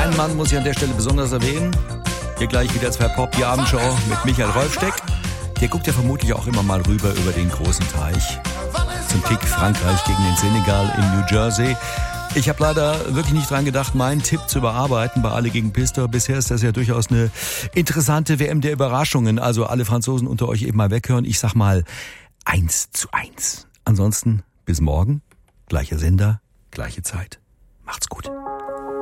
Einen Mann muss ich an der Stelle besonders erwähnen. Hier gleich wieder 2 Pop, die Abendshow mit Michael Rolfsteck. Der guckt ja vermutlich auch immer mal rüber über den großen Teich. Zum Kick Frankreich gegen den Senegal in New Jersey. Ich habe leider wirklich nicht dran gedacht, meinen Tipp zu überarbeiten bei Alle gegen Pistor. Bisher ist das ja durchaus eine interessante WM der Überraschungen. Also alle Franzosen unter euch eben mal weghören. Ich sag mal 1:1. Ansonsten bis morgen. Gleicher Sender, gleiche Zeit. Macht's gut.